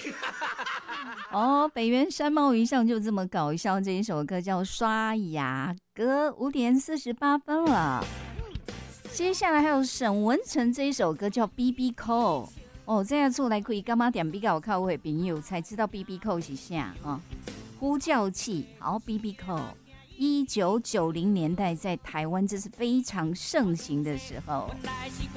哦，北原山猫一上就这么搞笑，这一首歌叫《刷牙歌》，5:48了。接下来还有沈文程这一首歌叫《BB Call》。哦，这样出来可以干嘛点比较靠位朋友才知道 BB Call 是啥啊？呼叫器，好 BB Call。1990年代在台湾这是非常盛行的时候。